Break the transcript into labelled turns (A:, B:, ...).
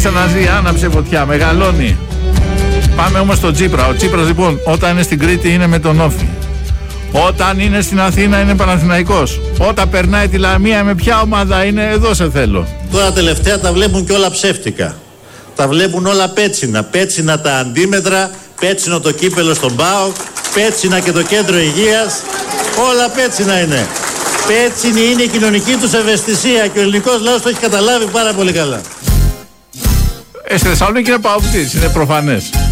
A: ξαναζεί, άναψε φωτιά, μεγαλώνει. Πάμε όμως στον Τσίπρα. Ο Τσίπρας λοιπόν όταν είναι στην Κρήτη είναι με τον Όφη. Όταν είναι στην Αθήνα είναι Παναθηναϊκός. Όταν περνάει τη Λαμία με ποια ομάδα είναι, εδώ σε θέλω.
B: Τώρα τελευταία τα βλέπουν και όλα ψεύτικα. Τα βλέπουν όλα πέτσινα. Πέτσινα τα αντίμετρα, πέτσινο το κύπελο στον ΠΑΟΚ, πέτσινα και το κέντρο υγείας. Όλα πέτσινα είναι. Πέτσινη είναι η κοινωνική τους ευαισθησία και ο ελληνικός λαός το έχει καταλάβει πάρα πολύ καλά.
A: Στη Θεσσαλονίκη είναι παοκτής, είναι προφανές.